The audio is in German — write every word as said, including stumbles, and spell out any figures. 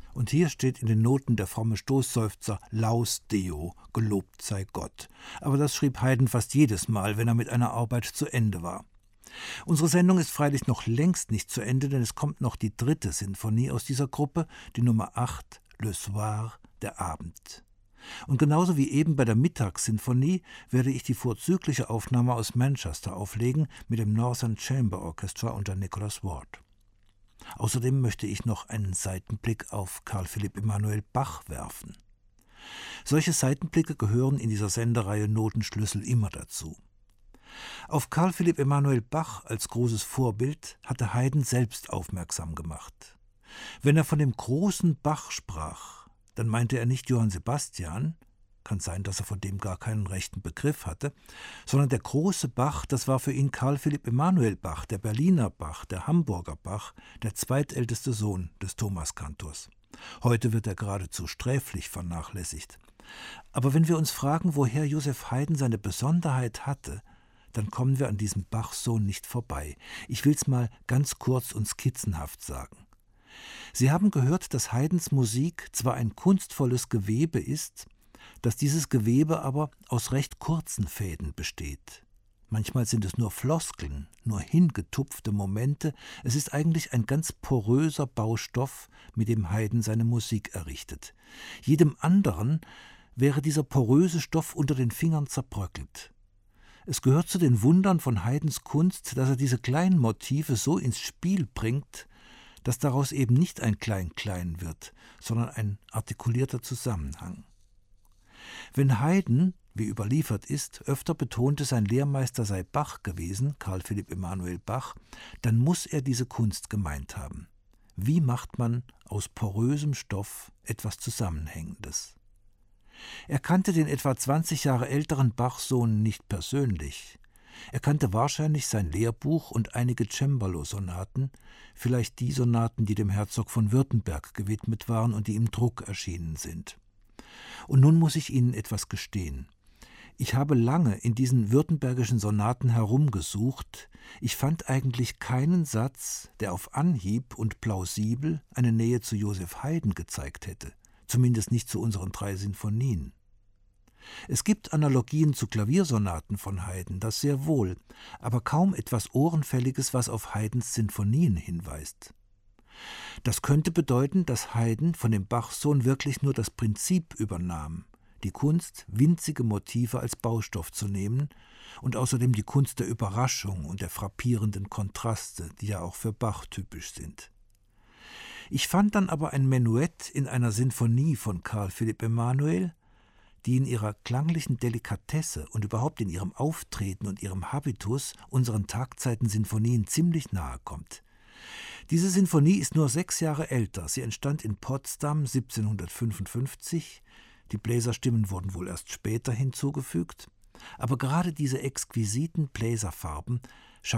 Und hier steht in den Noten der fromme Stoßseufzer Laus Deo, gelobt sei Gott. Aber das schrieb Haydn fast jedes Mal, wenn er mit einer Arbeit zu Ende war. Unsere Sendung ist freilich noch längst nicht zu Ende, denn es kommt noch die dritte Sinfonie aus dieser Gruppe, die Nummer acht, Le Soir, der Abend. Und genauso wie eben bei der Mittagssinfonie werde ich die vorzügliche Aufnahme aus Manchester auflegen mit dem Northern Chamber Orchestra unter Nicholas Ward. Außerdem möchte ich noch einen Seitenblick auf Carl Philipp Emanuel Bach werfen. Solche Seitenblicke gehören in dieser Sendereihe Notenschlüssel immer dazu. Auf Carl Philipp Emanuel Bach als großes Vorbild hatte Haydn selbst aufmerksam gemacht. Wenn er von dem großen Bach sprach, dann meinte er nicht Johann Sebastian, kann sein, dass er von dem gar keinen rechten Begriff hatte, sondern der große Bach, das war für ihn Carl Philipp Emanuel Bach, der Berliner Bach, der Hamburger Bach, der zweitälteste Sohn des Thomaskantors. Heute wird er geradezu sträflich vernachlässigt. Aber wenn wir uns fragen, woher Joseph Haydn seine Besonderheit hatte, dann kommen wir an diesem Bach-Sohn nicht vorbei. Ich will's mal ganz kurz und skizzenhaft sagen. Sie haben gehört, dass Haydns Musik zwar ein kunstvolles Gewebe ist, dass dieses Gewebe aber aus recht kurzen Fäden besteht. Manchmal sind es nur Floskeln, nur hingetupfte Momente. Es ist eigentlich ein ganz poröser Baustoff, mit dem Haydn seine Musik errichtet. Jedem anderen wäre dieser poröse Stoff unter den Fingern zerbröckelt. Es gehört zu den Wundern von Haydns Kunst, dass er diese kleinen Motive so ins Spiel bringt, dass daraus eben nicht ein Klein-Klein wird, sondern ein artikulierter Zusammenhang. Wenn Haydn, wie überliefert ist, öfter betonte, sein Lehrmeister sei Bach gewesen, Carl Philipp Emanuel Bach, dann muss er diese Kunst gemeint haben. Wie macht man aus porösem Stoff etwas Zusammenhängendes? Er kannte den etwa zwanzig Jahre älteren Bach-Sohn nicht persönlich. Er kannte wahrscheinlich sein Lehrbuch und einige Cembalo-Sonaten, vielleicht die Sonaten, die dem Herzog von Württemberg gewidmet waren und die im Druck erschienen sind. Und nun muss ich Ihnen etwas gestehen. Ich habe lange in diesen württembergischen Sonaten herumgesucht. Ich fand eigentlich keinen Satz, der auf Anhieb und plausibel eine Nähe zu Joseph Haydn gezeigt hätte, zumindest nicht zu unseren drei Sinfonien. Es gibt Analogien zu Klaviersonaten von Haydn, das sehr wohl, aber kaum etwas Ohrenfälliges, was auf Haydns Sinfonien hinweist. Das könnte bedeuten, dass Haydn von dem Bach-Sohn wirklich nur das Prinzip übernahm, die Kunst, winzige Motive als Baustoff zu nehmen und außerdem die Kunst der Überraschung und der frappierenden Kontraste, die ja auch für Bach typisch sind. Ich fand dann aber ein Menuett in einer Sinfonie von Carl Philipp Emanuel, die in ihrer klanglichen Delikatesse und überhaupt in ihrem Auftreten und ihrem Habitus unseren Tagzeiten-Sinfonien ziemlich nahe kommt. Diese Sinfonie ist nur sechs Jahre älter. Sie entstand in Potsdam siebzehnhundertfünfundfünfzig. Die Bläserstimmen wurden wohl erst später hinzugefügt. Aber gerade diese exquisiten Bläserfarben